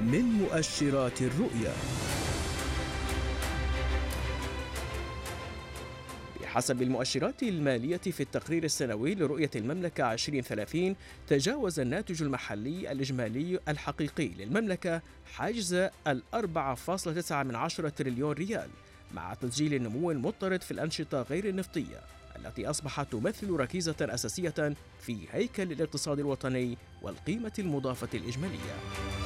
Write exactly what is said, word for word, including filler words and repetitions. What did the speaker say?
من مؤشرات الرؤية. بحسب المؤشرات المالية في التقرير السنوي لرؤية المملكة ألفين وثلاثين، تجاوز الناتج المحلي الإجمالي الحقيقي للمملكة حاجز الأربعة فاصلة تسعة من عشرة تريليون ريال، مع تسجيل النمو المضطرد في الأنشطة غير النفطية التي أصبحت تمثل ركيزة أساسية في هيكل الاقتصاد الوطني والقيمة المضافة الإجمالية.